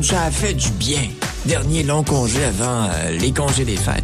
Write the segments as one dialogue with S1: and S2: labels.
S1: Ça a fait du bien. Dernier long congé avant les congés des fêtes.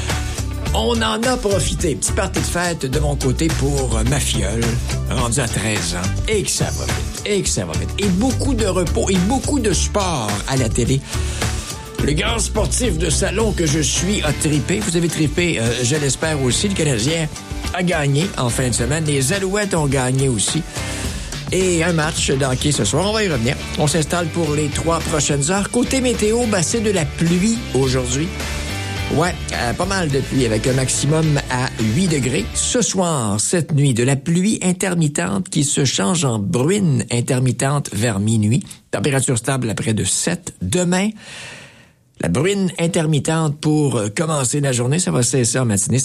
S1: On en a profité. Petite partie de fête de mon côté pour ma filleule, rendue à 13 ans. Et que ça va vite. Et que ça va vite. Et beaucoup de repos et beaucoup de sport à la télé. Le grand sportif de salon que je suis a trippé. Vous avez trippé, je l'espère aussi. Le Canadien a gagné en fin de semaine. Les Alouettes ont gagné aussi. Et un match d'hockey ce soir. On va y revenir. On s'installe pour les 3 prochaines heures. Côté météo, c'est de la pluie aujourd'hui. Ouais, pas mal de pluie avec un maximum à 8 degrés. Ce soir, cette nuit, de la pluie intermittente qui se change en bruine intermittente vers minuit. Température stable à près de 7. Demain, la bruine intermittente pour commencer la journée, ça va cesser en matinée,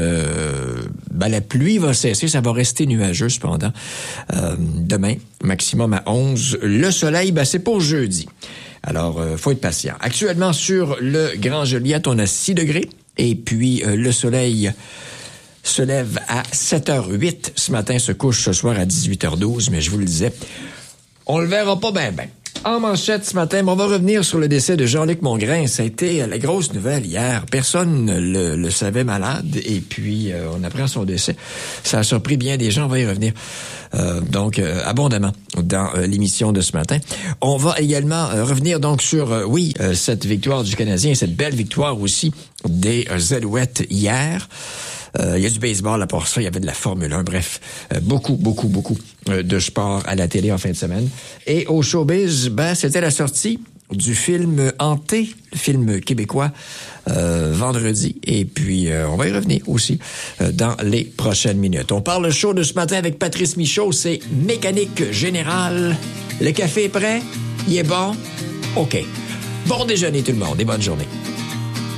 S1: la pluie va cesser, ça va rester nuageux cependant. Demain, maximum à 11. Le soleil, c'est pour jeudi. Alors, faut être patient. Actuellement, sur le Grand Joliette, on a 6 degrés. Et puis, le soleil se lève à 7h08. Ce matin, se couche ce soir à 18h12. Mais je vous le disais, on le verra pas ben. En manchette ce matin, on va revenir sur le décès de Jean-Luc Mongrain. Ça a été la grosse nouvelle hier. Personne ne le savait malade. Et puis, on apprend son décès. Ça a surpris bien des gens. On va y revenir. Abondamment dans l'émission de ce matin. On va également revenir donc sur, cette victoire du Canadien, cette belle victoire aussi des Alouettes hier. Il y a du baseball à part ça, il y avait de la Formule 1, bref, beaucoup de sport à la télé en fin de semaine. Et au showbiz, c'était la sortie du film Hanté, le film québécois, vendredi. Et puis, on va y revenir aussi dans les prochaines minutes. On parle chaud de ce matin avec Patrice Michaud, c'est Mécanique Générale. Le café est prêt? Il est bon? OK. Bon déjeuner tout le monde et bonne journée.